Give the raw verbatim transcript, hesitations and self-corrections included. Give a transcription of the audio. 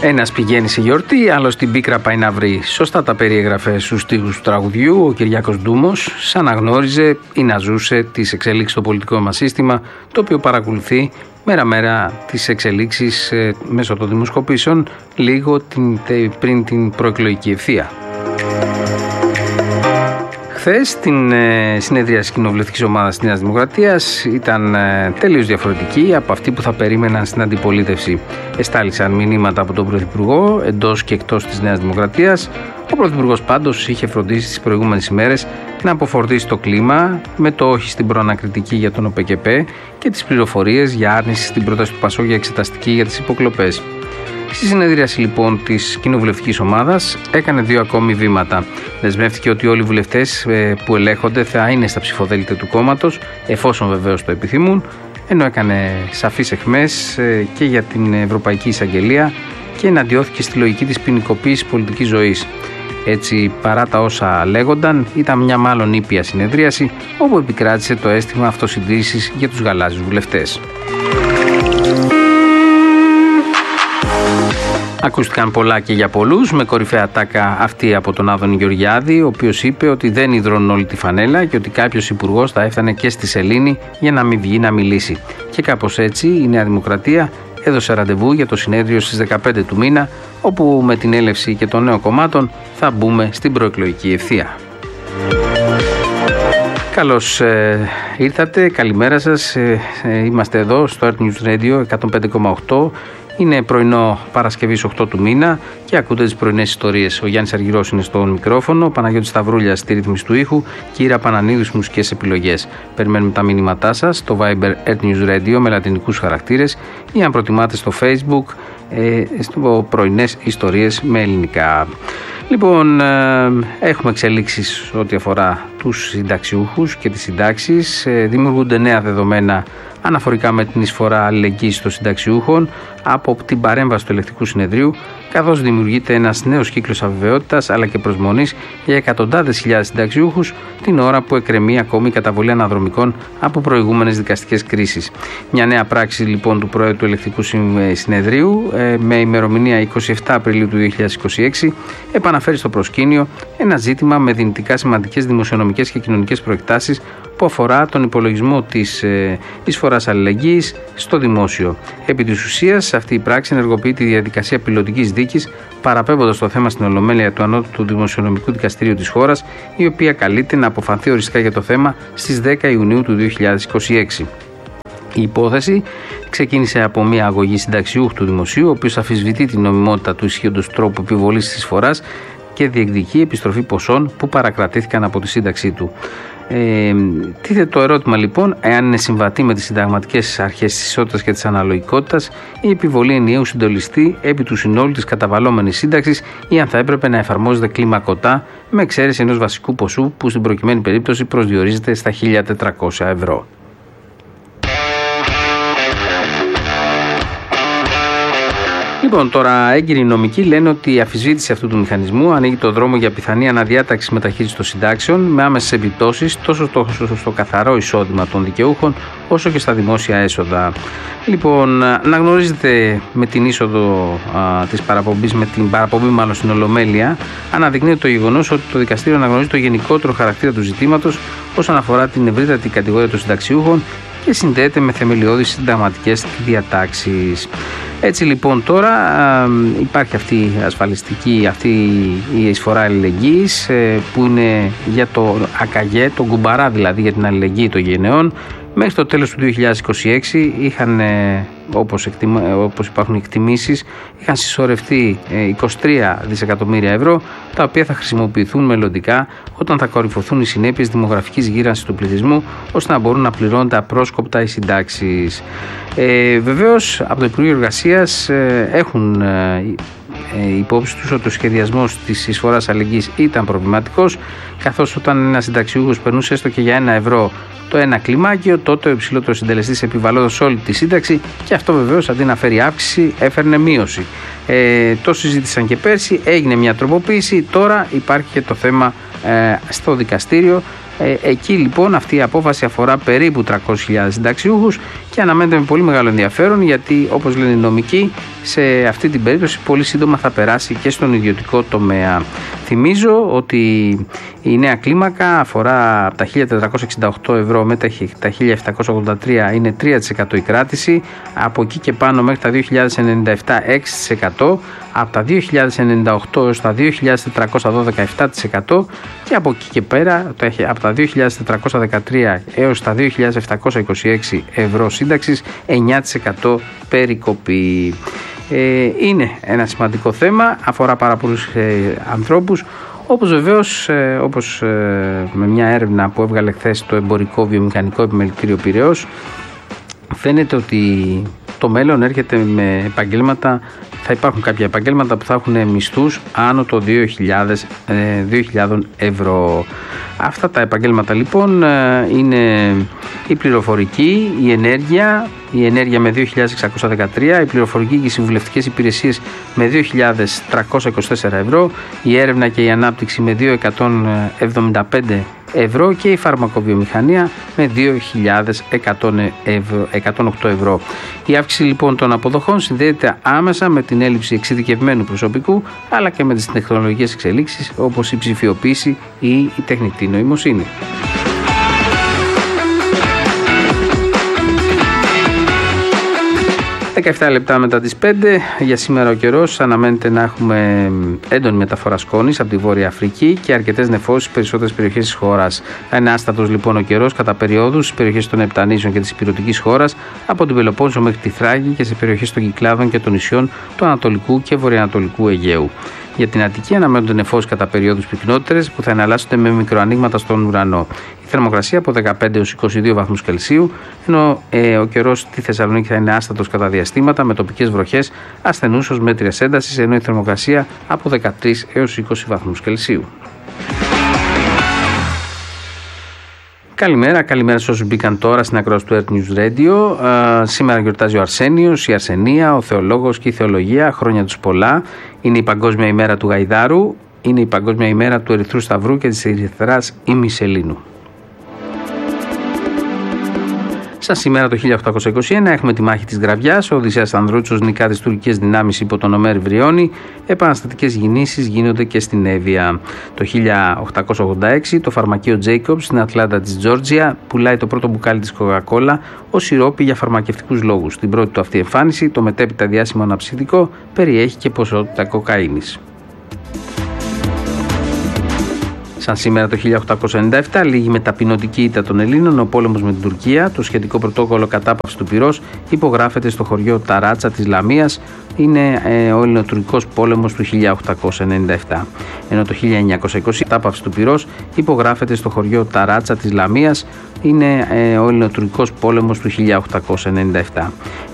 Ένας πηγαίνει σε γιορτή, άλλος στην πίκρα πάει να βρει. Σωστά τα περιέγραφε στους στίχους του τραγουδιού ο Κυριάκος Ντούμος, σαν να γνώριζε ή να ζούσε τις εξελίξεις στο πολιτικό μας σύστημα, το οποίο παρακολουθεί μέρα-μέρα τις εξελίξεις ε, μέσω των δημοσκοπήσεων, λίγο την, τε, πριν την προεκλογική ευθεία. Χθες, στην ε, συνεδρία της κοινοβουλευτικής ομάδας της Νέας Δημοκρατίας ήταν ε, τελείως διαφορετική από αυτή που θα περίμεναν στην αντιπολίτευση. Εστάλησαν μηνύματα από τον Πρωθυπουργό εντός και εκτός της Νέας Δημοκρατίας. Ο Πρωθυπουργός πάντως είχε φροντίσει τις προηγούμενες ημέρες να αποφορτήσει το κλίμα με το όχι στην προανακριτική για τον ΟΠΕΚΕΠ και τις πληροφορίες για άρνηση στην πρόταση του ΠΑΣΟΚ για εξεταστική για τις υποκλοπές. Στη συνεδρίαση λοιπόν της κοινοβουλευτικής ομάδας έκανε δύο ακόμη βήματα. Δεσμεύτηκε ότι όλοι οι βουλευτές που ελέγχονται θα είναι στα ψηφοδέλτια του κόμματος, εφόσον βεβαίως το επιθυμούν, ενώ έκανε σαφείς αιχμές και για την Ευρωπαϊκή Εισαγγελία και εναντιώθηκε στη λογική της ποινικοποίησης πολιτικής ζωής. Έτσι, παρά τα όσα λέγονταν, ήταν μια μάλλον ήπια συνεδρίαση, όπου επικράτησε το αίσθημα αυτοσυντήρησης για τους γαλάζιους βουλευτές. Ακούστηκαν πολλά και για πολλούς, με κορυφαία τάκα αυτή από τον Άδωνη Γεωργιάδη, ο οποίος είπε ότι δεν υδρώνουν όλη τη φανέλα και ότι κάποιος υπουργός θα έφτανε και στη σελήνη για να μην βγει να μιλήσει. Και κάπως έτσι η Νέα Δημοκρατία έδωσε ραντεβού για το συνέδριο στις δεκαπέντε του μήνα, όπου με την έλευση και των νέων κομμάτων θα μπούμε στην προεκλογική ευθεία. Καλώς ε, ήρθατε, καλημέρα σας, ε, ε, είμαστε εδώ στο Earth News Radio εκατόν πέντε κόμμα οκτώ. Είναι πρωινό Παρασκευής οκτώ του μήνα και ακούτε τις πρωινές ιστορίες. Ο Γιάννης Αργυρός είναι στο μικρόφωνο, ο Παναγιώτης Σταυρούλιας στη ρύθμιση του ήχου και η Ήρα Πανανίδου στις μουσικές επιλογές. Περιμένουμε τα μηνύματά σας στο Viber Earth News Radio με λατινικούς χαρακτήρες ή αν προτιμάτε στο Facebook ε, στο πρωινές ιστορίες με ελληνικά. Λοιπόν, ε, έχουμε εξελίξεις ό,τι αφορά τους συνταξιούχους και τις συντάξεις. Ε, δημιουργούνται νέα δεδομένα αναφορικά με την εισφορά αλληλεγγύης των συνταξιούχων από την παρέμβαση του Ελεκτικού Συνεδρίου, καθώς δημιουργείται ένας νέος κύκλος αβεβαιότητας αλλά και προσμονής για εκατοντάδες χιλιάδες συνταξιούχους την ώρα που εκκρεμεί ακόμη η καταβολή αναδρομικών από προηγούμενες δικαστικές κρίσεις. Μια νέα πράξη λοιπόν του Προέδρου του Ελεκτικού Συνεδρίου με ημερομηνία εικοστή εβδόμη Απριλίου του δύο χιλιάδες είκοσι έξι επαναφέρει στο προσκήνιο ένα ζήτημα με δυνητικά σημαντικές δημοσιονομικές και κοινωνικές προεκτάσεις που αφορά τον υπολογισμό της ε, εισφοράς αλληλεγγύης στο δημόσιο. Επί της ουσίας, αυτή η πράξη ενεργοποιεί τη διαδικασία πιλωτικής δίκης, παραπέμποντας το θέμα στην Ολομέλεια του Ανώτατου Δημοσιονομικού Δικαστηρίου της χώρας, η οποία καλείται να αποφανθεί οριστικά για το θέμα στις δέκα Ιουνίου του δύο χιλιάδες είκοσι έξι. Η υπόθεση ξεκίνησε από μια αγωγή συνταξιούχου του δημοσίου, ο οποίος αμφισβητεί την νομιμότητα του ισχύοντος τρόπου επιβολής της εισφοράς και διεκδικεί επιστροφή ποσών που παρακρατήθηκαν από τη σύνταξή του. Ε, τίθεται το ερώτημα λοιπόν εάν είναι συμβατή με τις συνταγματικές αρχές της ισότητας και της αναλογικότητας η επιβολή ενιαίου συντολιστή επί του συνόλου της καταβαλλόμενης σύνταξης ή αν θα έπρεπε να εφαρμόζεται κλιμακωτά με εξαίρεση ενός βασικού ποσού που στην προκειμένη περίπτωση προσδιορίζεται στα χίλια τετρακόσια ευρώ. Λοιπόν, τώρα έγκυροι νομικοί λένε ότι η αμφισβήτηση αυτού του μηχανισμού ανοίγει το δρόμο για πιθανή αναδιάταξη μεταχείρισης των συντάξεων με άμεσες επιπτώσεις τόσο στο, στο, στο καθαρό εισόδημα των δικαιούχων όσο και στα δημόσια έσοδα. Λοιπόν, να γνωρίζετε με την είσοδο α, της παραπομπής, με την παραπομπή μάλλον στην Ολομέλεια, αναδεικνύεται το γεγονός ότι το δικαστήριο αναγνωρίζει το γενικότερο χαρακτήρα του ζητήματος όσον αφορά την ευρύτερη κατηγορία των συνταξιούχων και συνδέεται με θεμελιώδεις συνταγματικές διατάξεις. Έτσι λοιπόν τώρα α, υπάρχει αυτή η ασφαλιστική, αυτή η εισφορά αλληλεγγύης ε, που είναι για το ΑΚΑΓΕ, τον κουμπαρά δηλαδή για την αλληλεγγύη των γενεών. Μέχρι το τέλος του δύο χιλιάδες είκοσι έξι είχαν, ε, όπως, εκτιμα, ε, όπως υπάρχουν εκτιμήσεις, είχαν συσσωρευτεί ε, είκοσι τρία δισεκατομμύρια ευρώ, τα οποία θα χρησιμοποιηθούν μελλοντικά όταν θα κορυφωθούν οι συνέπειες δημογραφικής γύρανσης του πληθυσμού, ώστε να μπορούν να πληρώνονται απρόσκοπτα οι συντάξεις. Ε, βεβαίως, από το Υπουργείο Εργασίας ε, έχουν ε, ε, υπόψη τους ότι ο σχεδιασμός της εισφοράς αλληλεγγύης ήταν προβληματικός, καθώς όταν ένας συνταξιούχος περνούσε έστω και για ένα ευρώ το ένα κλιμάκιο, τότε ο υψηλότερος συντελεστής επιβαλλόταν σε όλη τη σύνταξη και αυτό βεβαίως αντί να φέρει αύξηση έφερνε μείωση. Ε, το συζήτησαν και πέρσι, έγινε μια τροποποίηση, τώρα υπάρχει και το θέμα ε, στο δικαστήριο. Ε, εκεί λοιπόν αυτή η απόφαση αφορά περίπου τριακόσιες χιλιάδες συνταξιούχους και αναμένεται με πολύ μεγάλο ενδιαφέρον, γιατί όπως λένε οι νομικοί, σε αυτή την περίπτωση πολύ σύντομα θα περάσει και στον ιδιωτικό τομέα. Θυμίζω ότι η νέα κλίμακα αφορά από τα χίλια τετρακόσια εξήντα οκτώ ευρώ μέχρι τα χίλια επτακόσια ογδόντα τρία, είναι τρία τοις εκατό η κράτηση, από εκεί και πάνω μέχρι τα δύο χιλιάδες ενενήντα επτά έξι τοις εκατό, από τα δύο χιλιάδες ενενήντα οκτώ έως τα δύο χιλιάδες τετρακόσια δώδεκα επτά τοις εκατό και από εκεί και πέρα από τα δύο χιλιάδες τετρακόσια δεκατρία έως τα δύο χιλιάδες επτακόσια είκοσι έξι ευρώ σύνταξης εννιά τοις εκατό περικοπή. Ε, είναι ένα σημαντικό θέμα, αφορά πάρα πολλούς ε, ανθρώπους, όπως βεβαίως ε, όπως ε, με μια έρευνα που έβγαλε χθες το Εμπορικό Βιομηχανικό Επιμελητήριο Πειραιώς, φαίνεται ότι το μέλλον έρχεται με επαγγέλματα, θα υπάρχουν κάποια επαγγέλματα που θα έχουν μισθούς άνω των δύο χιλιάδες ευρώ. Αυτά τα επαγγέλματα λοιπόν είναι η πληροφορική, η ενέργεια, η ενέργεια με δύο χιλιάδες εξακόσια δεκατρία, η πληροφορική και οι συμβουλευτικές υπηρεσίες με δύο χιλιάδες τριακόσια είκοσι τέσσερα ευρώ, η έρευνα και η ανάπτυξη με δύο χιλιάδες εκατόν εβδομήντα πέντε ευρώ και η φαρμακοβιομηχανία με δύο χιλιάδες εκατόν οκτώ ευρώ. Η αύξηση λοιπόν των αποδοχών συνδέεται άμεσα με την έλλειψη εξειδικευμένου προσωπικού, αλλά και με τις τεχνολογικές εξελίξεις όπως η ψηφιοποίηση ή η τεχνητή νοημοσύνη. δεκαεπτά λεπτά μετά τις πέντε, για σήμερα ο καιρός αναμένεται να έχουμε έντονη μεταφορά σκόνης από τη Βόρεια Αφρική και αρκετές νεφώσεις στις περισσότερες περιοχές της χώρας. Θα είναι άστατος λοιπόν ο καιρός κατά περιόδους στις περιοχές των Επτανήσεων και της Ηπειρωτικής χώρας, από την Πελοπόννησο μέχρι τη Θράκη και σε περιοχές των Κυκλάδων και των νησιών του Ανατολικού και Βορειοανατολικού Αιγαίου. Για την Αττική αναμένονται νεφώσεις κατά περιόδους πυκνότερες που θα εναλλάσσονται με μικροανοίγματα στον ουρανό. Η θερμοκρασία από δεκαπέντε έως είκοσι δύο βαθμούς Κελσίου, ενώ ε, ο καιρός στη Θεσσαλονίκη θα είναι άστατος κατά διαστήματα με τοπικές βροχές ασθενούς ως μέτριας έντασης, ενώ η θερμοκρασία από δεκατρείς έως είκοσι βαθμούς Κελσίου. Καλημέρα, καλημέρα σε όσους μπήκαν τώρα στην ακρόαση του Earth News Radio. Ε, σήμερα γιορτάζει ο Αρσένιος, η Αρσενία, ο Θεολόγος και η Θεολογία. Χρόνια τους πολλά. Είναι η Παγκόσμια ημέρα του Γαϊδάρου, είναι η Παγκόσμια ημέρα του Ερυθρού Σταυρού και της Ερυθράς ημισελήνου. Σαν σήμερα το χίλια οκτακόσια είκοσι ένα έχουμε τη μάχη της Γραβιάς. Ο Οδυσσέας Ανδρούτσος νικά τις τουρκικές δυνάμεις υπό τον Ομέρ Βριώνη. Επαναστατικές κινήσεις γίνονται και στην Εύβοια. Το χίλια οκτακόσια ογδόντα έξι το φαρμακείο Jacobs στην Ατλάντα της Τζόρτζια πουλάει το πρώτο μπουκάλι της Coca-Cola ως σιρόπι για φαρμακευτικούς λόγους. Στην πρώτη του αυτή εμφάνιση το μετέπειτα διάσημο αναψυκτικό περιέχει και ποσότητα κοκαίνης. Σαν σήμερα το χίλια οκτακόσια ενενήντα επτά, λίγη μεταπεινωτική ήττα των Ελλήνων, ο πόλεμος με την Τουρκία. Το σχετικό πρωτόκολλο κατάπαυσης του πυρός υπογράφεται στο χωριό Ταράτσα της Λαμίας. Είναι ε, ο Ελληνοτουρκικός πόλεμος του χίλια οκτακόσια ενενήντα επτά. Ενώ το χίλια εννιακόσια είκοσι, η κατάπαυση του πυρός υπογράφεται στο χωριό Ταράτσα της Λαμίας. Είναι ε, ο Ελληνοτουρκικός πόλεμος του χίλια οκτακόσια ενενήντα επτά.